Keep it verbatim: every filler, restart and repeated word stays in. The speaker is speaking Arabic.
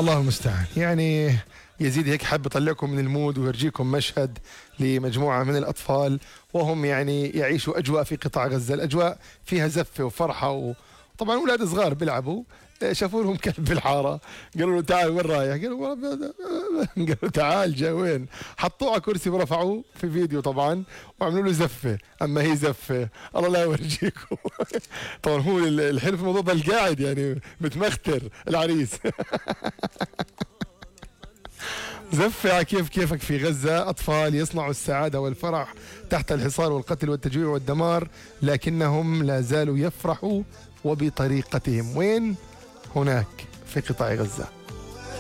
الله المستعان. يعني يزيد هيك حاب يطلعكم من المود ويرجيكم مشهد لمجموعة من الأطفال وهم يعني يعيشوا أجواء في قطاع غزة. الأجواء فيها زفة وفرحة، وطبعا أولاد صغار بيلعبوا. شافوا لهم كلب بالحارة، قالوا له تعال وين رايح؟ قالوا قالوا تعال جا وين؟ حطوه على كرسي ورفعوه في فيديو طبعا وعملوا له زفة. أما هي زفة الله لا يورجيكم. طبعا هو الحلو في الموضوع ده القاعد يعني متمختر العريس. زفة كيف كيفك في غزة. أطفال يصنعوا السعادة والفرح تحت الحصار والقتل والتجويع والدمار، لكنهم لا زالوا يفرحوا وبطريقتهم. وين؟ هناك في قطاع غزة.